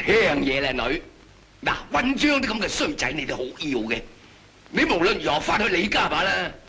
香嘢靚女，嗱，溫章啲咁嘅衰仔，你哋好要嘅。你無論如何翻去你家吧啦。